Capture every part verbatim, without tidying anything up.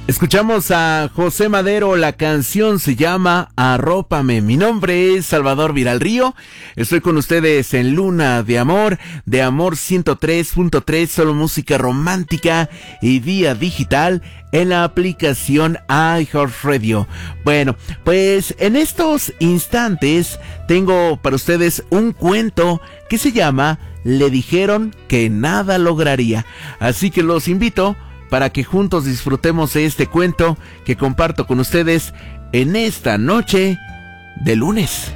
Escuchamos a José Madero, la canción se llama Arrópame. Mi nombre es Salvador Viralrío, estoy con ustedes en Luna de Amor, de Amor ciento tres punto tres, solo música romántica y vía digital en la aplicación iHeartRadio. Bueno, pues en estos instantes tengo para ustedes un cuento que se llama Le dijeron que nada lograría, así que los invito para que juntos disfrutemos de este cuento que comparto con ustedes en esta noche de lunes.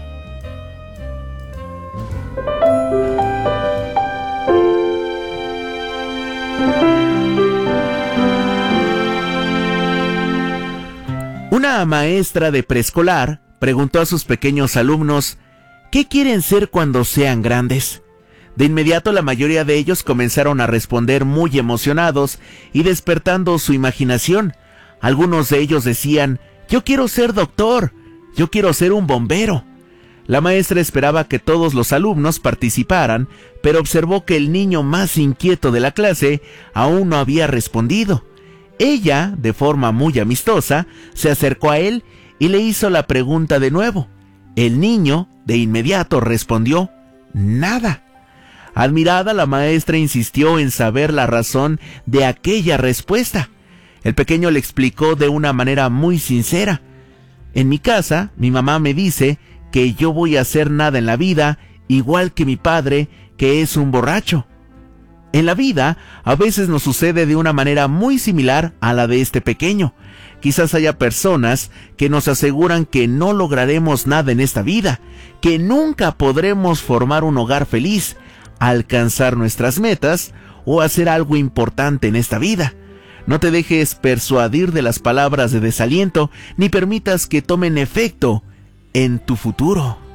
Una maestra de preescolar preguntó a sus pequeños alumnos, ¿qué quieren ser cuando sean grandes? De inmediato la mayoría de ellos comenzaron a responder muy emocionados y despertando su imaginación. Algunos de ellos decían, yo quiero ser doctor, yo quiero ser un bombero. La maestra esperaba que todos los alumnos participaran, pero observó que el niño más inquieto de la clase aún no había respondido. Ella, de forma muy amistosa, se acercó a él y le hizo la pregunta de nuevo. El niño, de inmediato, respondió, nada. Admirada, la maestra insistió en saber la razón de aquella respuesta. El pequeño le explicó de una manera muy sincera. En mi casa, mi mamá me dice que yo voy a hacer nada en la vida, igual que mi padre, que es un borracho. En la vida, a veces nos sucede de una manera muy similar a la de este pequeño. Quizás haya personas que nos aseguran que no lograremos nada en esta vida, que nunca podremos formar un hogar feliz, alcanzar nuestras metas o hacer algo importante en esta vida. No te dejes persuadir de las palabras de desaliento, ni permitas que tomen efecto en tu futuro.